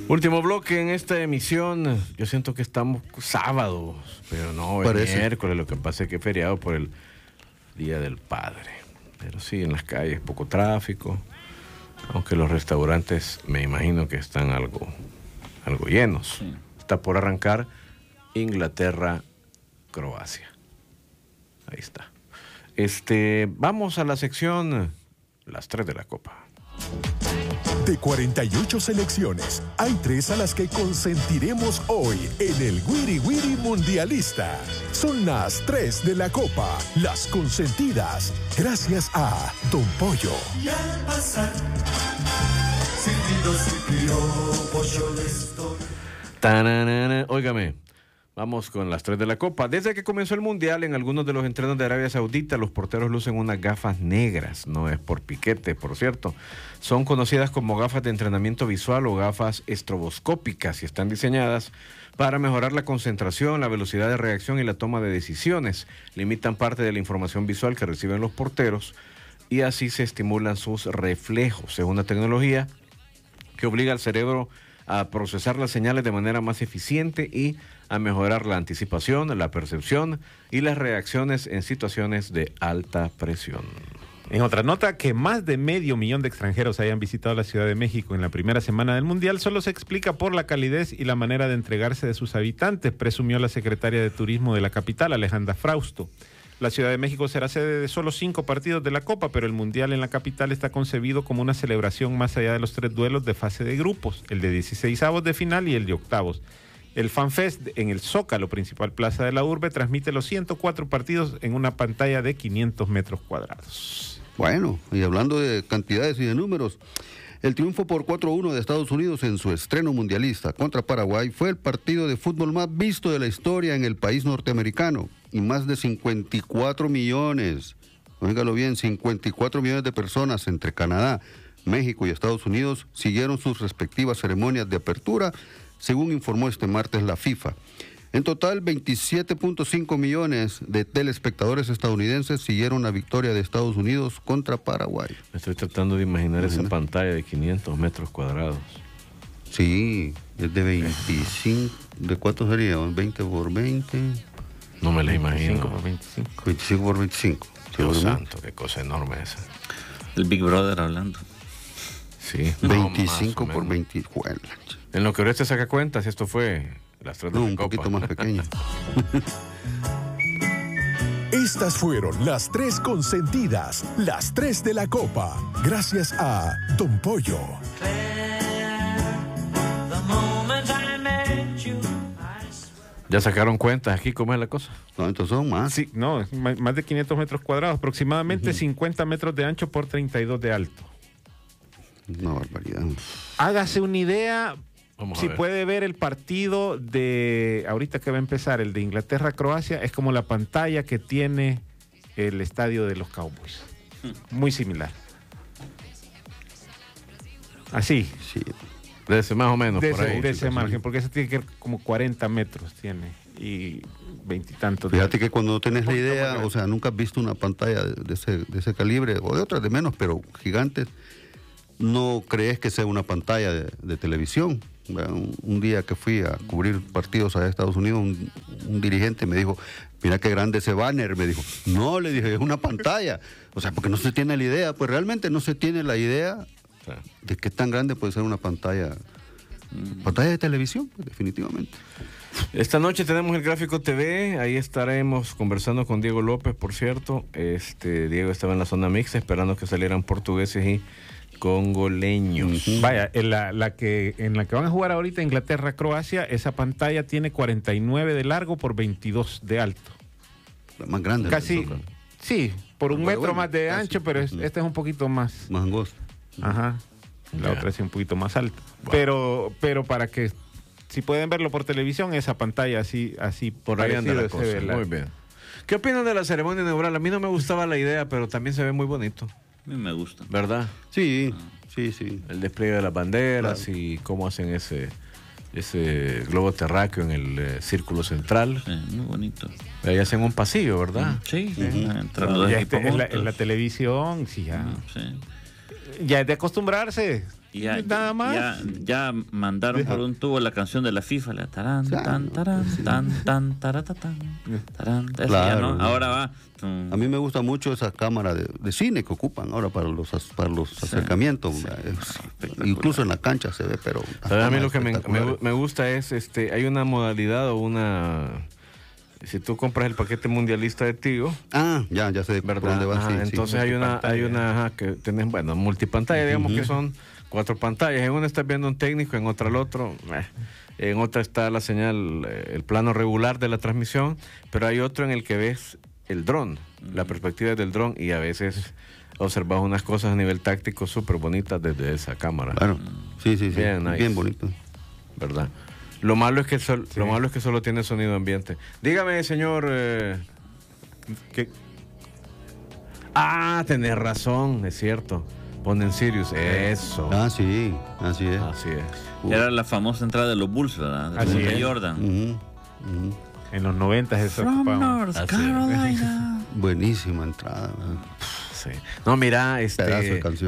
Último bloque en esta emisión. Yo siento que estamos sábados, pero no, es miércoles. Lo que pasa es que es feriado por el Día del Padre. Pero sí, en las calles poco tráfico, aunque los restaurantes me imagino que están algo llenos. Sí. Está por arrancar Inglaterra-Croacia. Ahí está. Vamos a la sección Las 3 de la Copa. De 48 selecciones, hay 3 a las que consentiremos hoy en el Wiri Wiri Mundialista. Son las 3 de la Copa, las consentidas, gracias a Don Pollo. Y al pasar, silbidos y piropos yo les doy. Óigame, vamos con las 3 de la Copa. Desde que comenzó el Mundial, en algunos de los entrenos de Arabia Saudita, los porteros lucen unas gafas negras. No es por piquete, por cierto. Son conocidas como gafas de entrenamiento visual o gafas estroboscópicas y están diseñadas para mejorar la concentración, la velocidad de reacción y la toma de decisiones. Limitan parte de la información visual que reciben los porteros y así se estimulan sus reflejos. Es una tecnología que obliga al cerebro a procesar las señales de manera más eficiente y a mejorar la anticipación, la percepción y las reacciones en situaciones de alta presión. En otra nota, que más de 500,000 de extranjeros hayan visitado la Ciudad de México en la primera semana del Mundial solo se explica por la calidez y la manera de entregarse de sus habitantes, presumió la secretaria de Turismo de la capital, Alejandra Frausto. La Ciudad de México será sede de solo 5 partidos de la Copa, pero el Mundial en la capital está concebido como una celebración más allá de los 3 duelos de fase de grupos, el de 16avos de final y el de octavos. El FanFest en el Zócalo, principal plaza de la urbe, transmite los 104 partidos en una pantalla de 500 metros cuadrados. Bueno, y hablando de cantidades y de números, el triunfo por 4-1 de Estados Unidos en su estreno mundialista contra Paraguay fue el partido de fútbol más visto de la historia en el país norteamericano, y más de 54 millones, óigalo bien, 54 millones de personas entre Canadá, México y Estados Unidos siguieron sus respectivas ceremonias de apertura, según informó este martes la FIFA. En total, 27.5 millones de telespectadores estadounidenses siguieron la victoria de Estados Unidos contra Paraguay. Me estoy tratando de imaginar esa pantalla de 500 metros cuadrados. Sí, es de 25, ¿de cuánto sería? ¿20 por 20? No me la imagino. 25 por 25. 25 por 25. Dios santo, qué cosa enorme esa. El Big Brother hablando. Sí. 25 por 20. En lo que ahorita se saca cuentas, esto fue las 3 de la un Copa. Poquito más pequeña. Estas fueron las 3 consentidas, las 3 de la Copa, gracias a Don Pollo. ¿Ya sacaron cuentas aquí cómo es la cosa? No, entonces son más. Sí, no, más de 500 metros cuadrados, aproximadamente 50 metros de ancho por 32 de alto. Una barbaridad. Hágase una idea. Vamos si a ver. puede ver el partido de ahorita que va a empezar, el de Inglaterra-Croacia, es como la pantalla que tiene el estadio de los Cowboys. Muy similar. Así. Sí. De ese más o menos, De por ese, ahí. de ese margen, porque ese tiene que ser como 40 metros tiene y 20 y tantos. Fíjate que cuando no tenés la Un poquito más idea, grande. o sea, nunca has visto una pantalla de ese calibre, o de otras de menos, pero gigantes, no crees que sea una pantalla de televisión. Un día que fui a cubrir partidos a Estados Unidos, un dirigente me dijo, mira qué grande ese banner, me dijo. No, le dije, es una pantalla. O sea, porque no se tiene la idea, pues realmente no se tiene la idea de qué tan grande puede ser una pantalla. Pantalla de televisión, pues, definitivamente. Esta noche tenemos el Gráfico TV, ahí estaremos conversando con Diego López, por cierto. Diego estaba en la zona mixta esperando que salieran portugueses y congoleños. Vaya, en la que van a jugar ahorita Inglaterra-Croacia, esa pantalla tiene 49 de largo por 22 de alto. La más grande. Casi, sí, por un metro más de casi. ancho, pero este es un poquito más. Más angosto. Ajá. La Ya. otra es un poquito más alta. Wow. Pero para que, si pueden verlo por televisión, esa pantalla así Por ahí anda la parecido se cosa. ve Muy bien. ¿Qué opinan de la ceremonia inaugural? A mí no me gustaba la idea, pero también se ve muy bonito, A mí me gusta. ¿verdad? Sí. El despliegue de las banderas, Claro. y cómo hacen ese globo terráqueo en el círculo central. Sí, muy bonito. Ahí hacen un pasillo, ¿verdad? Sí, Ujú. entran los Ya equipos en la juntos. televisión, sí, ya. Sí. Ya es de acostumbrarse. Ya, Nada más. ya mandaron por un tubo la canción de la FIFA, la tarán, tan, tarán, tan, taratatán, tarán. Esa ya Claro. no, ahora va. A mí me gusta mucho esa cámara de cine que ocupan ahora para los acercamientos. Incluso en la cancha se ve, pero... A mí lo que me gusta es, hay una modalidad o una... Si tú compras el paquete mundialista de Tigo, Ya sé por ¿verdad? dónde va. Ajá, Sí, entonces hay una que tenés, bueno, multipantalla, digamos que son 4 pantallas. En una estás viendo un técnico, en otra el otro. En otra está la señal, el plano regular de la transmisión, pero hay otro en el que ves el dron, la perspectiva del dron, y a veces observas unas cosas a nivel táctico súper bonitas desde esa cámara. Claro, sí. Bien, nice. Bien bonito. ¿Verdad? Lo malo es que solo tiene sonido ambiente. Dígame, señor. ¿Qué? Tenés razón, es cierto. Ponen Sirius, eso. Sí, así es. Así es. Era la famosa entrada de los Bulls, ¿verdad? De Así Michael es. Jordan. Ujú. En los 90 eso From ocupaba. North Así es. Carolina. Buenísima entrada. ¿verdad? Sí. No, mira, Pedazo de canción.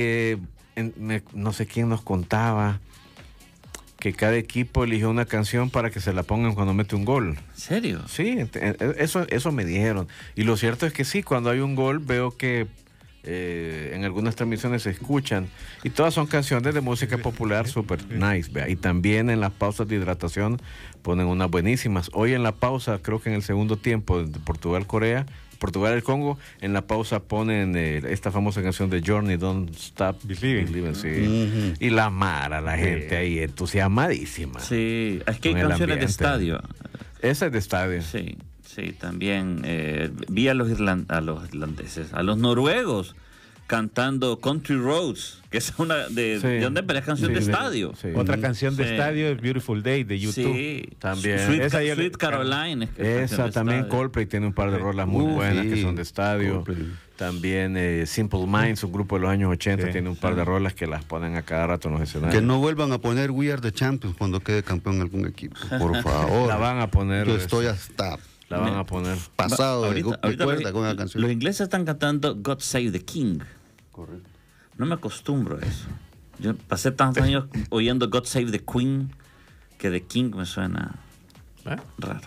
no sé quién nos contaba que cada equipo eligió una canción para que se la pongan cuando mete un gol. ¿En serio? Sí, eso me dijeron. Y lo cierto es que sí, cuando hay un gol veo que en algunas transmisiones se escuchan y todas son canciones de música popular super nice, vea. Y también en las pausas de hidratación ponen unas buenísimas. Hoy en la pausa, creo que en el segundo tiempo de Portugal-el Congo, en la pausa ponen esta famosa canción de Journey, Don't Stop Believing. sí. Y la mara, la gente ahí entusiasmadísima. Sí, es que hay Con el canciones de ambiente. estadio. Esa es de estadio. Sí, también vi a los irlandeses, a los noruegos cantando Country Roads, que es una de donde es canción de estadio. Sí. Otra canción de Sí. estadio es Beautiful Day de YouTube. Sí, También. Sweet Caroline. Es que es canción Esa de también, estadio. Coldplay tiene un par de rolas muy buenas sí. que son de estadio. Coldplay. También Simple Minds, un grupo de los años 80, Sí. tiene un par de rolas que las ponen a cada rato en los escenarios. Que no vuelvan a poner We Are the Champions cuando quede campeón algún equipo. Por favor. La van a poner. Yo estoy hasta La van a poner. pasado de Ahorita cuerda con la canción. los ingleses están cantando God Save the King. Correcto. No me acostumbro a eso. Yo pasé tantos años oyendo God Save the Queen que The King me suena raro.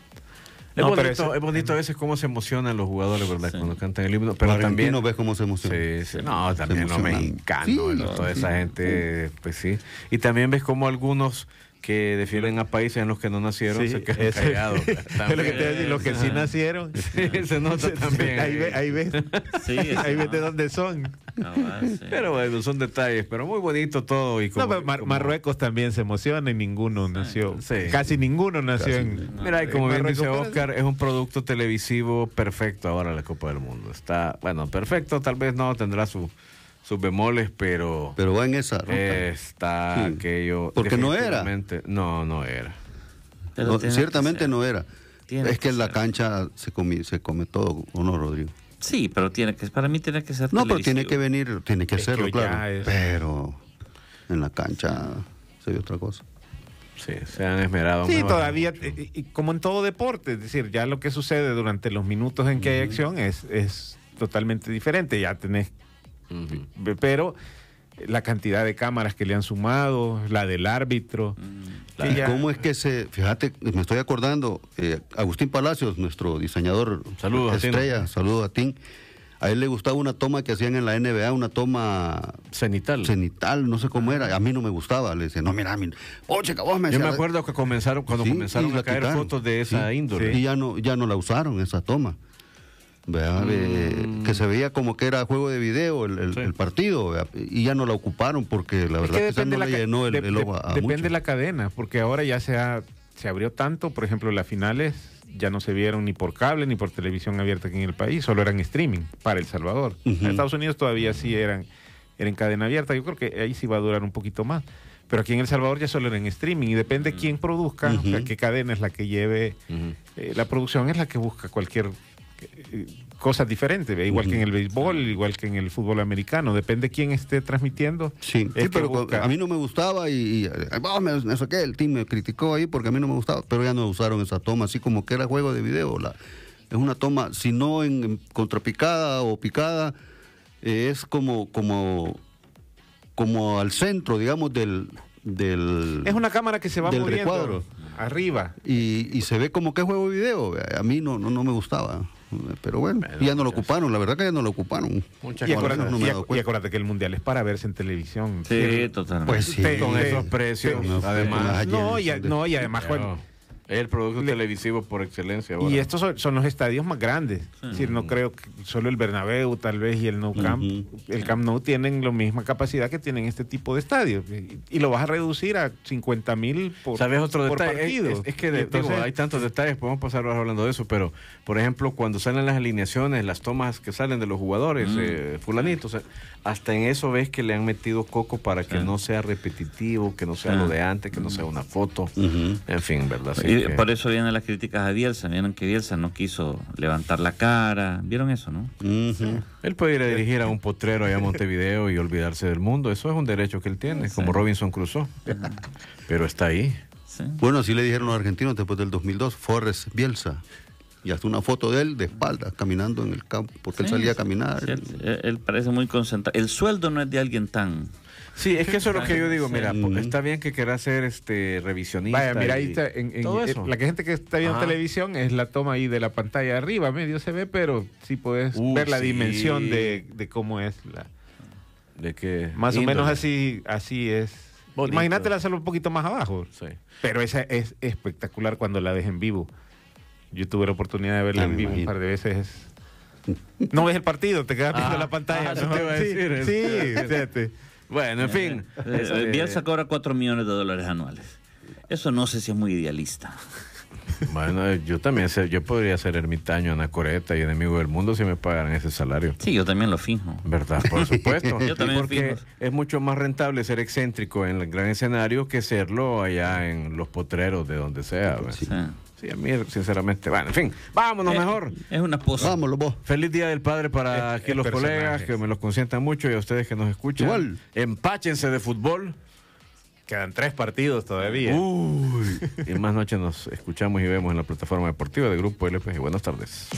Es bonito a veces cómo se emocionan los jugadores, ¿verdad? Sí. Cuando cantan el himno. Pero Los también. argentinos ves cómo se emociona. Sí. No, también los emocionan. mexicanos, Sí, toda sí. esa gente, pues sí. Y también ves como algunos que defienden a países en los que no nacieron Sí, se quedan ese- callados. Es lo que te voy a decir, los que sí nacieron. Sí, se nota también. Ahí ves. Sí, Ahí ves de dónde son. sí. Pero bueno, son detalles, pero muy bonito todo. Y como, No, pero Marruecos también se emociona y ninguno nació. Sí. Casi ninguno nació en. Mira, y como en bien Marruecos, dice pero- Oscar, es un producto televisivo perfecto ahora la Copa del Mundo. Está, bueno, perfecto, tal vez no, tendrá sus bemoles, pero Pero va en esa ruta. está Sí. aquello. Porque no era. definitivamente- No era. Pero No, tiene ciertamente que ser. no era. Tiene Es que que en la ser. cancha se come todo, ¿o no, Rodrigo? Sí, pero para mí tiene que ser No, pero tiene televisivo. que venir, tiene que Es que serlo, ya claro. es- Pero en la cancha se ve otra cosa. Sí, se han esmerado. Sí, mejor. todavía, y como en todo deporte, es decir, ya lo que sucede durante los minutos en que hay acción es totalmente diferente. Ya tenés, Ujú. pero la cantidad de cámaras que le han sumado, la del árbitro. que ¿Y ya- cómo es que fíjate, me estoy acordando, Agustín Palacios, nuestro diseñador Saludos a Tino. estrella, saludos a Tim. A él le gustaba una toma que hacían en la NBA, una toma Cenital. cenital, no sé cómo era. A mí no me gustaba. Le decía, no, mira, oye, vos me Yo me decía, acuerdo que cuando Sí, comenzaron y la a caer quitaron. fotos de esa Sí, índole. Y ya no la usaron, esa toma. Vea, que se veía como que era juego de video Sí. el partido, vea, y ya no la ocuparon porque la verdad que esa no le llenó el ojo a depende muchos. de la cadena, porque ahora ya se abrió tanto, por ejemplo, las finales ya no se vieron ni por cable ni por televisión abierta aquí en el país, solo eran streaming para El Salvador. Ujú. En Estados Unidos todavía sí eran en cadena abierta, yo creo que ahí sí va a durar un poquito más. Pero aquí en El Salvador ya solo era en streaming y depende quién produzca, o sea, Ujú. qué cadena es la que lleve. Ujú. La producción es la que busca cualquier cosa diferente, ¿ve? Igual que en el béisbol, igual que en el fútbol americano, depende quién esté transmitiendo. Sí, es que pero busca. a mí no me gustaba y me saqué, el team me criticó ahí porque a mí no me gustaba, pero ya no usaron esa toma, así como que era juego de video. Es una toma, si no en contrapicada o picada, es como al centro, digamos, del Es una cámara que se va del moviendo recuadro. arriba. Y se ve como que es juego de video. A mí no me gustaba. Pero bueno, ya no lo ocuparon. La verdad que ya no lo ocuparon. Muchas Y cosas. acuérdate, no me he dado cuenta. acuérdate que el mundial es para verse en televisión. Sí, totalmente. Pues sí. Con esos precios, además. Y además Claro. Es el producto televisivo por excelencia ahora. y estos son los estadios más grandes. Es decir, no creo que solo el Bernabéu tal vez y el Nou Camp, el Camp Nou tienen la misma capacidad que tienen este tipo de estadios. Y lo vas a reducir a 50,000 por, ¿Sabes otro por detalle? partido. Es que Entonces, hay tantos detalles, podemos pasar horas hablando de eso, pero por ejemplo, cuando salen las alineaciones, las tomas que salen de los jugadores, fulanitos, hasta en eso ves que le han metido coco para que no sea repetitivo, que no sea lo de antes, que no sea una foto, en fin, ¿verdad? Así Y que- por eso vienen las críticas a Bielsa. Vieron que Bielsa no quiso levantar la cara. ¿Vieron eso, no? Él puede ir a dirigir a un potrero allá a Montevideo y olvidarse del mundo. Eso es un derecho que él tiene, como Robinson Crusoe. Pero está ahí. Sí. Bueno, así le dijeron los argentinos después del 2002, Forrest Bielsa. Y hasta una foto de él de espaldas, caminando en el campo, porque él Sí, salía a sí, caminar. sí, él parece muy concentrado. El sueldo no es de alguien tan... Sí, es que eso es lo que yo digo. Mira, Sí. está bien que querrá ser revisionista. Vaya, mira, ahí y está, todo eso. la gente que está viendo Ajá. televisión es la toma ahí de la pantalla de arriba, medio se ve, pero sí puedes Uy, ver la sí. dimensión de cómo es la... De que Más o índole. menos así es. Bonito. Imagínatela solo un poquito más abajo. Sí. Pero esa es espectacular cuando la ves en vivo. Yo tuve la oportunidad de verla Ah, en me vivo un imagino. par de veces. No ves el partido, te quedas viendo la pantalla. eso ¿no? te iba a decir, sí, fíjate. Bueno, en fin. Bielsa cobra $4 millones anuales. Eso no sé si es muy idealista. Bueno, yo también yo podría ser ermitaño, anacoreta y enemigo del mundo si me pagaran ese salario. Sí, yo también lo fijo. ¿Verdad? Por supuesto. Yo también Porque fijo. es mucho más rentable ser excéntrico en el gran escenario que serlo allá en los potreros de donde sea. ¿verdad? Sí. Sí, a mí, sinceramente. Bueno, en fin, vámonos mejor. Es una pose. Vámonos vos. Feliz Día del Padre para aquí los colegas, personajes. que me los consientan mucho y a ustedes que nos escuchan. Igual. Empáchense de fútbol. Quedan 3 partidos todavía. Uy. Y más noche nos escuchamos y vemos en la plataforma deportiva de Grupo LPG. Buenas tardes.